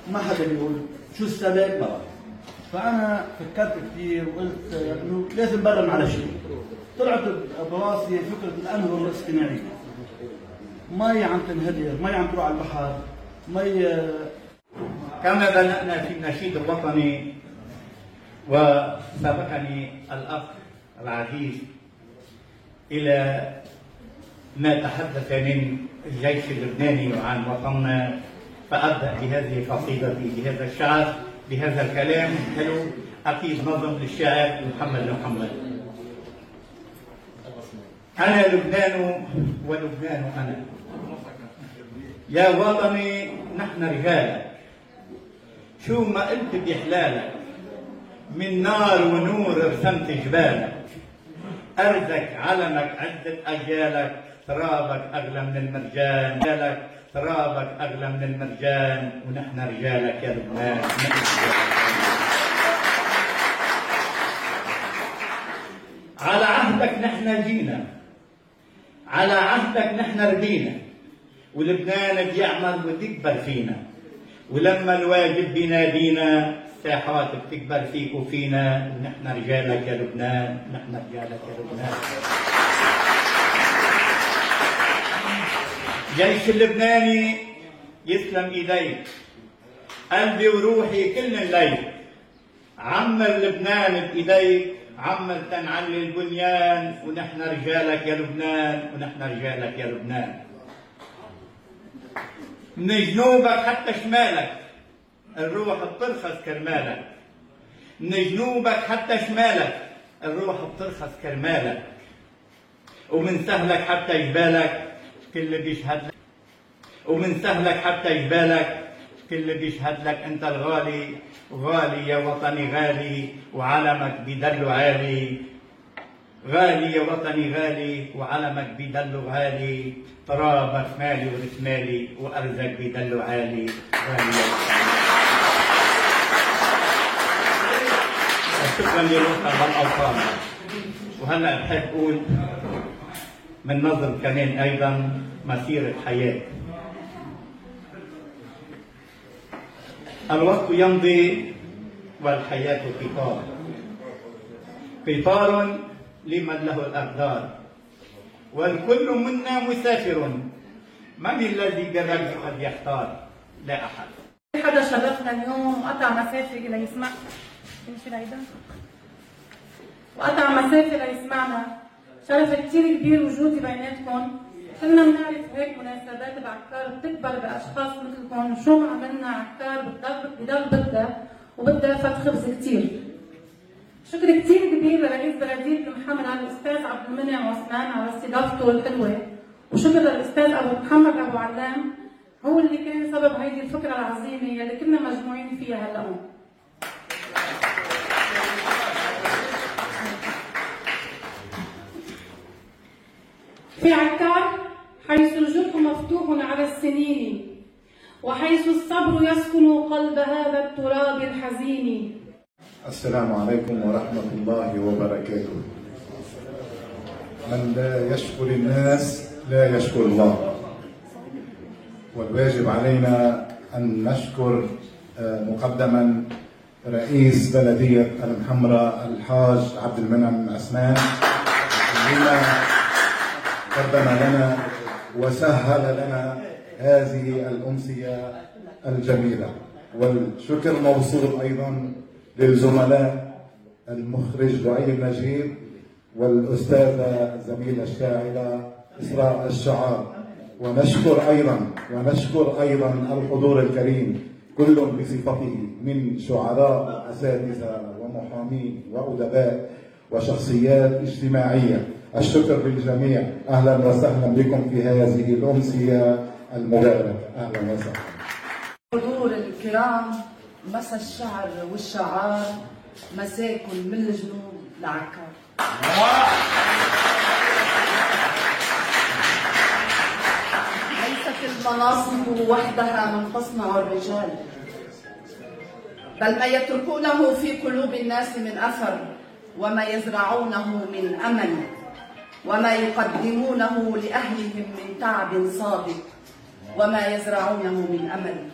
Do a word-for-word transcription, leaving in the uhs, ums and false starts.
ما حدا بيقول شو السبب ما بعرف. فانا فكرت كثير وقلت انه لازم برم على شيء. طلعت براسي فكره الانهر الاصطناعيه. مي عم تنهدر، مي عم تروح على البحر، مي. كما بدأنا في النشيد الوطني وسبقني الأخ العزيز إلى ما تحدث من الجيش اللبناني وعن وطننا، فأبدأ بهذه قصيدتي بهذا الشعر بهذا الكلام الحلو، أكيد نظم للشاعر محمد محمد. أنا لبنان ولبنان أنا، يا وطني نحن رجالك، شو ما قلت بإحلالك، من نار ونور رسمت جبالك، أرزك علمك عدة أجيالك، ترابك أغلى من المرجان، جالك ترابك أغلى من المرجان، ونحن رجالك يا لبنان. على عهدك نحن جينا، على عهدك نحن ربينا، ولبنان بيعمل وتكبر فينا، ولما الواجب بينادينا الساحات بتكبر فيك وفينا، ونحن رجالك يا لبنان، نحن رجالك يا لبنان. جيش اللبناني يسلم ايديك، قلبي وروحي كل الليل، عمر لبنان بايديك، عمر تنعلي البنيان، ونحن رجالك يا لبنان، ونحن رجالك يا لبنان. من جنوبك حتى شمالك الروح بترخص كرمالك، من جنوبك حتى شمالك الروح بترخص كرمالك، ومن سهلك حتى جبالك كل بيشهد لك، ومن سهلك حتى جبالك كل بيشهد لك انت الغالي، غالي يا وطني غالي، وعلمك بيدلو عالي، غالي يا وطني غالي، وعلمك بيدلو غالي، ترابك مالي ورسمالي، وارزك بيدلو عالي، غالي يا وطني. شكرا للوطن والاوطان. وهلا بحب اقول من نظم كمان ايضا مسيره حياه. الوقت يمضي والحياه قطار، قطار لمن له الأقدار، والكل منا مسافر، من الذي بالرجل قد يختار؟ لا أحد. حدا شرفنا اليوم وقطع مسافة ليسمع وقطع مسافة ليسمعنا، شرف كثير كبير وجودي بيناتكم. كلنا بنعرف هيك مناسبات بعكار بتكبر بأشخاص مثلكم، شو ما عملنا عكار بضل بدها وبدها فت خبز كثير. شكر كثير كبير لرئيس بلدية المحمرة الأستاذ عبد المنعم عثمان على استضافته الحلوة، وشكر للأستاذ أبو محمد أبو علام، هو اللي كان سبب هيدي الفكرة العظيمة يلي كنا مجموعين فيها هلا. في عكار حيث الجرح مفتوح على السنين، وحيث الصبر يسكن قلب هذا التراب الحزين. السلام عليكم ورحمة الله وبركاته. من لا يشكر الناس لا يشكر الله، والواجب علينا أن نشكر مقدما رئيس بلدية المحمرة الحاج عبد المنعم عثمان الذي قدم لنا وسهل لنا هذه الأمسية الجميلة، والشكر موصول أيضا للزملاء المخرج دعيب نجيب والأستاذة الزميلة الشاعرة إسراء الشعار. ونشكر أيضا ونشكر أيضا الحضور الكريم كل بصفته من شعراء وأساتذة ومحامين وأدباء وشخصيات اجتماعية. الشكر للجميع، أهلا وسهلا بكم في هذه الأمسية المباركة. أهلا وسهلا. الحضور الكرام، مسا الشعر والشعار، مساكن من الجنوب لعكار. ليست المناصب وحدها من تصنع الرجال، بل ما يتركونه في قلوب الناس من أثر، وما يزرعونه من أمل، وما يقدمونه لأهلهم من تعب صادق، وما يزرعونه من أمل.